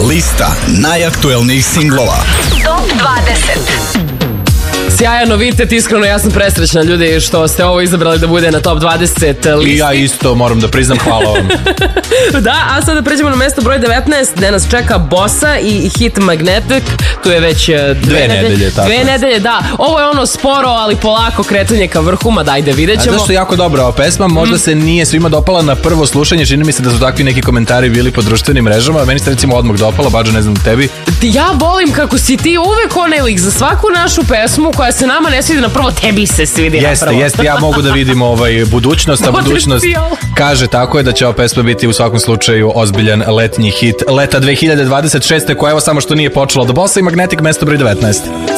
Lista najaktuelnijih singlova. Top 20. Sjajan novitet, iskreno ja sam presrećna ljudi što ste ovo izabrali da bude na top 20 listi. I ja isto moram da priznam, hvala vam. Da, a sada pređemo na mesto broj 19 gde nas čeka Bossa i hit Magnetic. Tu je već dve nedelje. Dve nedelje, da. Ovo je ono sporo, ali polako kretanje ka vrhu, ma dajde, vidjet ćemo. A zašto je jako dobra ova pesma? Možda se nije svima dopala na prvo slušanje, čini mi se da su takvi neki komentari bili po društvenim mrežama, meni se recimo odmah dopala, Bađo, ne znam tebi. Ja volim kako si ti uvek onaj lik za svaku našu pesmu koja se nama ne svidi na prvo, tebi se svidi na prvo. Jeste, ja mogu da vidim budućnost, a budućnost kaže tako je da će ova pesma biti u svakom slučaju ozbiljan letnji hit leta 2026. koja evo samo što nije počela. Od Bossa i Magnetic, mesto broj 19.